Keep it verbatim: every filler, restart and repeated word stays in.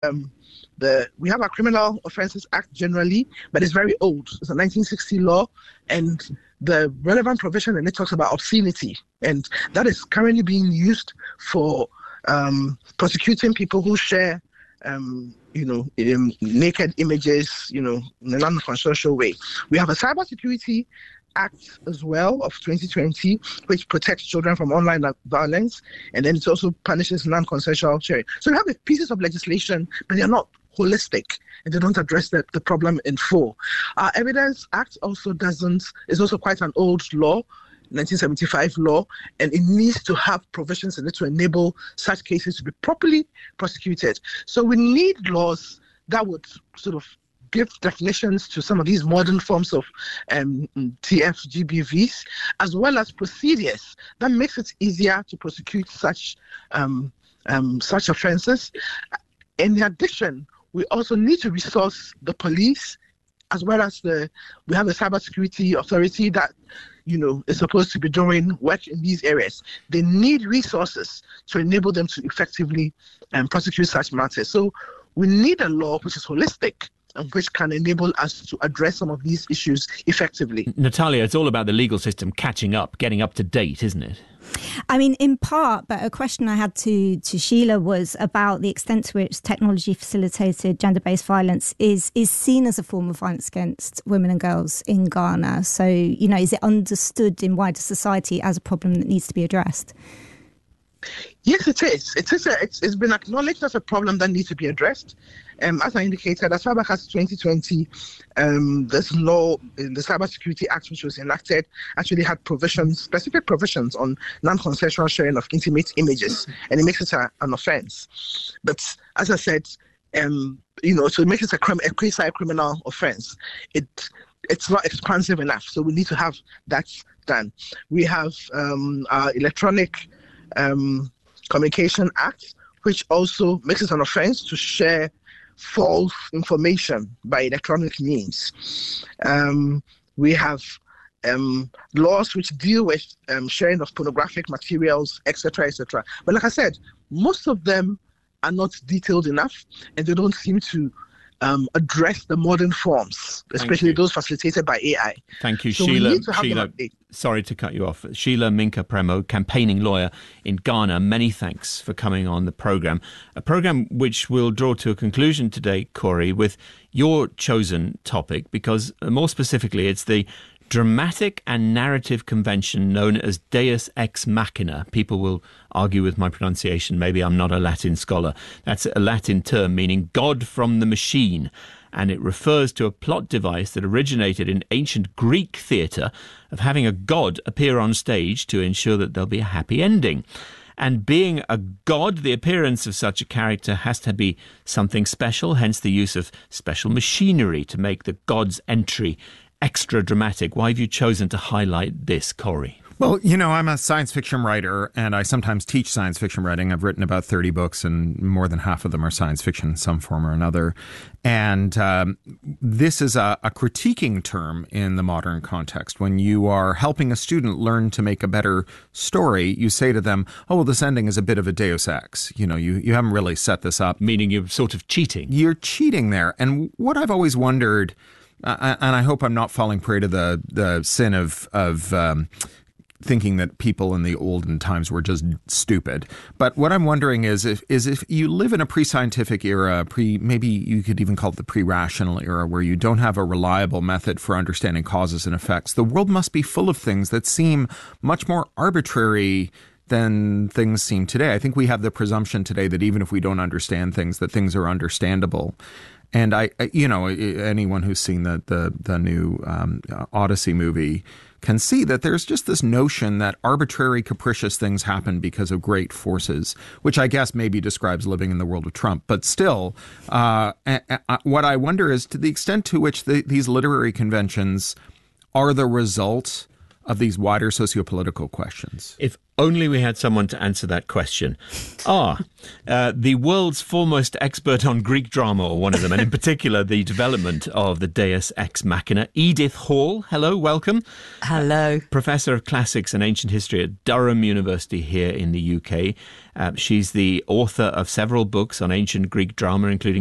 um, the we have our Criminal Offences Act generally, but it's very old. It's a nineteen sixty law, and the relevant provision in it talks about obscenity, and that is currently being used for um, prosecuting people who share, um, you know, um, naked images, you know, in a non-consensual way. We have a Cybersecurity Act as well of twenty twenty, which protects children from online violence, and then it also punishes non-consensual sharing. So we have the pieces of legislation, but they're not holistic, and they don't address the, the problem in full. Our Evidence Act also doesn't, is also quite an old law, nineteen seventy-five law, and it needs to have provisions in it to enable such cases to be properly prosecuted. So we need laws that would sort of give definitions to some of these modern forms of um, T F G B Vs, as well as procedures that makes it easier to prosecute such um, um, such offences. In addition, we also need to resource the police, as well as the we have a cybersecurity authority that, you know, is supposed to be doing work in these areas. They need resources to enable them to effectively um, prosecute such matters. So we need a law which is holistic and which can enable us to address some of these issues effectively. Natalia, it's all about the legal system catching up, getting up to date, isn't it? I mean, in part, but a question I had to, to Sheila was about the extent to which technology-facilitated gender-based violence is, is seen as a form of violence against women and girls in Ghana. So, you know, is it understood in wider society as a problem that needs to be addressed? Yes, it is. It is. A, it's, it's been acknowledged as a problem that needs to be addressed. Um, as I indicated, as far back as twenty twenty, um, this law, in the Cybersecurity Act, which was enacted, actually had provisions, specific provisions on non-consensual sharing of intimate images, and it makes it a, an offence. But as I said, um, you know, so it makes it a, crim- a quasi-criminal offence. It it's not expansive enough, so we need to have that done. We have um, our Electronic um, Communication Act, which also makes it an offence to share false information by electronic means. Um, we have um, laws which deal with um, sharing of pornographic materials, et cetera, et cetera. But like I said, most of them are not detailed enough, and they don't seem to um, address the modern forms, especially those facilitated by A I. Thank you, so Sheila. To Sheila, sorry to cut you off. Sheila Minka-Premo, campaigning lawyer in Ghana. Many thanks for coming on the programme. A programme which will draw to a conclusion today, Corey, with your chosen topic, because more specifically, it's the dramatic and narrative convention known as Deus Ex Machina. People will argue with my pronunciation. Maybe I'm not a Latin scholar. That's a Latin term meaning God from the machine. And it refers to a plot device that originated in ancient Greek theatre of having a god appear on stage to ensure that there'll be a happy ending. And being a god, the appearance of such a character has to be something special, hence the use of special machinery to make the god's entry extra dramatic. Why have you chosen to highlight this, Corey? Well, you know, I'm a science fiction writer, and I sometimes teach science fiction writing. I've written about thirty books, and more than half of them are science fiction in some form or another. And um, this is a, a critiquing term in the modern context. When you are helping a student learn to make a better story, you say to them, oh, well, this ending is a bit of a deus ex. You know, you, you haven't really set this up. Meaning you're sort of cheating. You're cheating there. And what I've always wondered, uh, and I hope I'm not falling prey to the, the sin of... of um, thinking that people in the olden times were just stupid. But what I'm wondering is if is if you live in a pre-scientific era, pre maybe you could even call it the pre-rational era, where you don't have a reliable method for understanding causes and effects, the world must be full of things that seem much more arbitrary than things seem today. I think we have the presumption today that even if we don't understand things, that things are understandable. And I, you know, anyone who's seen the the, the new um, Odyssey movie can see that there's just this notion that arbitrary, capricious things happen because of great forces, which I guess maybe describes living in the world of Trump. But still, uh, what I wonder is to the extent to which the, these literary conventions are the result of these wider sociopolitical questions. If only we had someone to answer that question. Ah, uh, the world's foremost expert on Greek drama, or one of them, and in particular the development of the Deus Ex Machina, Edith Hall. Hello, welcome. Hello. Uh, Professor of Classics and Ancient History at Durham University here in the U K. Uh, she's the author of several books on ancient Greek drama, including